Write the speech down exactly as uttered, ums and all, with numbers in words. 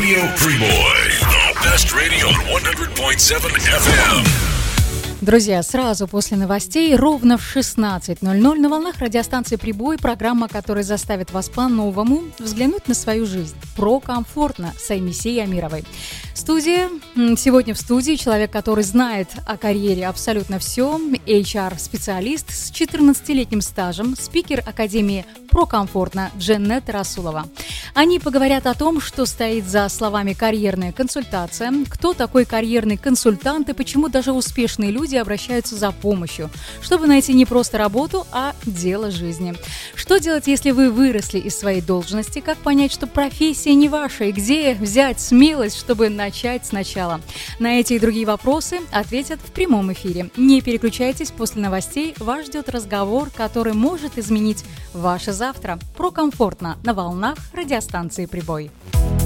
Radio Primoy. The best radio on one hundred point seven эф эм. Друзья, сразу после новостей, ровно в шестнадцать ноль ноль на волнах радиостанции «Прибой» программа, которая заставит вас по-новому взглянуть на свою жизнь. Про комфортно с Аймисей Амировой. Студия. Сегодня в студии человек, который знает о карьере абсолютно все. эйч ар-специалист с четырнадцатилетним стажем, спикер Академии «Про комфортно» Дженнет Расулова. Они поговорят о том, что стоит за словами «карьерная консультация», кто такой карьерный консультант и почему даже успешные люди обращаются за помощью, чтобы найти не просто работу, а дело жизни. Что делать, если вы выросли из своей должности? Как понять, что профессия не ваша? И где взять смелость, чтобы начать сначала? На эти и другие вопросы ответят в прямом эфире. Не переключайтесь, после новостей вас ждет разговор, который может изменить ваше завтра. Про комфортно на волнах радиостанции «Прибой».